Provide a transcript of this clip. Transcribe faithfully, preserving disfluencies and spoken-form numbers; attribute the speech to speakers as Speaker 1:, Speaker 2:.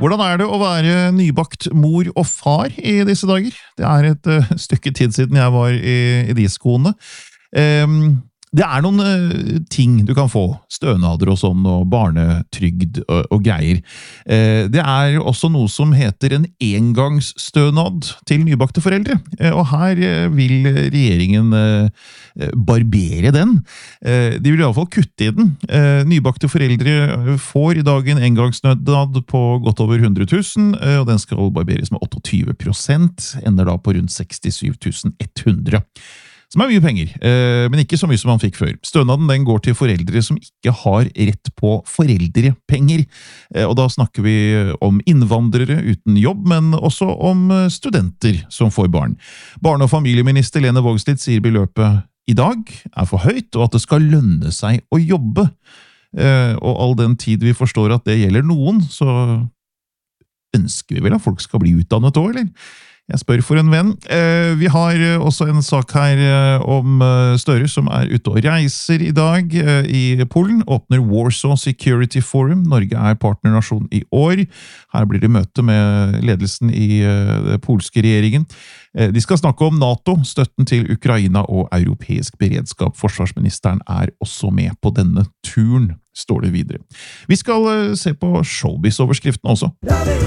Speaker 1: Hvordan er det å være nybakt mor og far i disse dager? Det er et uh, stykke tid siden jeg var i, i de skoene. Um, det er noen uh, ting du kan få, stønader og sånn, og barnetrygd og, og greier. Uh, det er også noe som heter en engangsstønad til nybakte foreldre, uh, og her uh, vil regjeringen uh, barbere den. Uh, de vil i alle fall kutte i den. Uh, nybakte foreldre får i dag en engangsstønad på godt over hundre tusen, uh, og den skal barberes med tjueåtte prosent, ender da på rundt sekstisju tusen ett hundre. Som er mye penger, men ikke så mye som man fikk før. Stønaden den går til foreldre som ikke har rett på foreldrepenger. Og da snakker vi om innvandrere uten jobb, men også om studenter som får barn. Barne- og familieminister Lene Vågslid sier beløpet i dag er for høyt, og at det skal lønne seg å jobbe. Og all den tid vi forstår at det gjelder noen, så ønsker vi vel at folk skal bli utdannet også, eller? Jeg spør for en venn. Vi har også en sak her om Støre som er ute og reiser i dag i Polen. Åpner Warsaw Security Forum. Norge er partnernasjon i år. Her blir det møte med ledelsen i den polske regjeringen. De skal snakke om NATO, støtten til Ukraina og europeisk beredskap. Forsvarsministeren er også med på denne turen, står det videre. Vi skal se på showbiz-overskriften også.